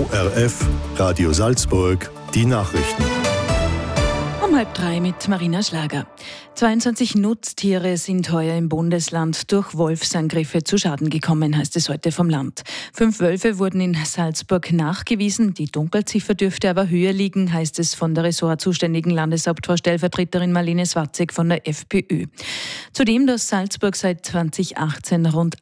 ORF Radio Salzburg, die Nachrichten. Um 2:30 mit Marina Schlager. 22 Nutztiere sind heuer im Bundesland durch Wolfsangriffe zu Schaden gekommen, heißt es heute vom Land. 5 Wölfe wurden in Salzburg nachgewiesen. Die Dunkelziffer dürfte aber höher liegen, heißt es von der ressortzuständigen Landeshauptfrau-Stellvertreterin Marlene Swatzek von der FPÖ. Zudem, dass Salzburg seit 2018 rund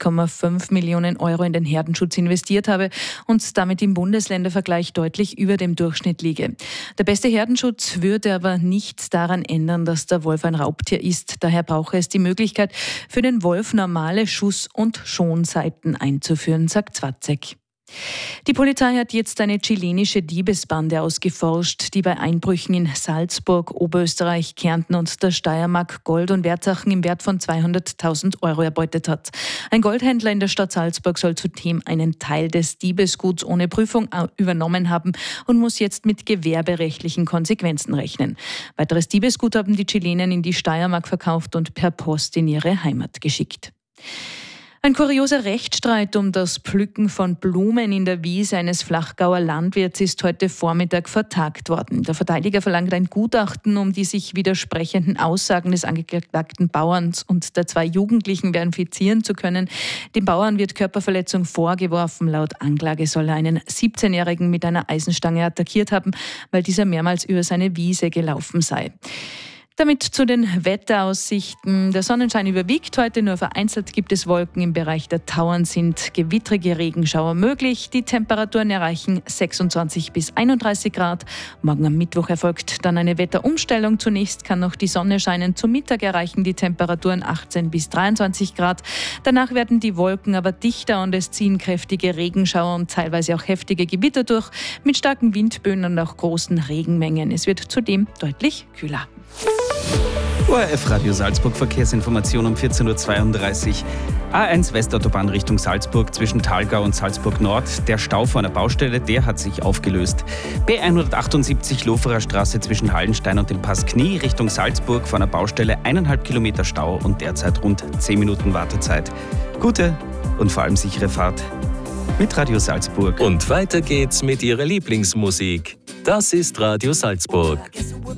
1,5 Millionen Euro in den Herdenschutz investiert habe und damit im Bundesländervergleich deutlich über dem Durchschnitt liege. Der beste Herdenschutz würde aber nichts daran ändern, dass der Wolf ein Raubtier ist. Daher brauche es die Möglichkeit, für den Wolf normale Schuss- und Schonzeiten einzuführen, sagt Swatzek. Die Polizei hat jetzt eine chilenische Diebesbande ausgeforscht, die bei Einbrüchen in Salzburg, Oberösterreich, Kärnten und der Steiermark Gold- und Wertsachen im Wert von 200.000 Euro erbeutet hat. Ein Goldhändler in der Stadt Salzburg soll zudem einen Teil des Diebesguts ohne Prüfung übernommen haben und muss jetzt mit gewerberechtlichen Konsequenzen rechnen. Weiteres Diebesgut haben die Chilenen in die Steiermark verkauft und per Post in ihre Heimat geschickt. Ein kurioser Rechtsstreit um das Pflücken von Blumen in der Wiese eines Flachgauer Landwirts ist heute Vormittag vertagt worden. Der Verteidiger verlangt ein Gutachten, um die sich widersprechenden Aussagen des angeklagten Bauern und der 2 Jugendlichen verifizieren zu können. Dem Bauern wird Körperverletzung vorgeworfen. Laut Anklage soll er einen 17-Jährigen mit einer Eisenstange attackiert haben, weil dieser mehrmals über seine Wiese gelaufen sei. Damit zu den Wetteraussichten. Der Sonnenschein überwiegt heute, nur vereinzelt gibt es Wolken. Im Bereich der Tauern sind gewittrige Regenschauer möglich. Die Temperaturen erreichen 26 bis 31 Grad. Morgen am Mittwoch erfolgt dann eine Wetterumstellung. Zunächst kann noch die Sonne scheinen. Zum Mittag erreichen die Temperaturen 18 bis 23 Grad. Danach werden die Wolken aber dichter und es ziehen kräftige Regenschauer und teilweise auch heftige Gewitter durch, mit starken Windböen und auch großen Regenmengen. Es wird zudem deutlich kühler. ORF Radio Salzburg, Verkehrsinformation um 14.32 Uhr. A1 Westautobahn Richtung Salzburg zwischen Thalgau und Salzburg Nord. Der Stau vor einer Baustelle, der hat sich aufgelöst. B178 Loferer Straße zwischen Hallenstein und dem Pass Knie Richtung Salzburg vor einer Baustelle 1,5 Kilometer Stau und derzeit rund 10 Minuten Wartezeit. Gute und vor allem sichere Fahrt mit Radio Salzburg. Und weiter geht's mit Ihrer Lieblingsmusik. Das ist Radio Salzburg.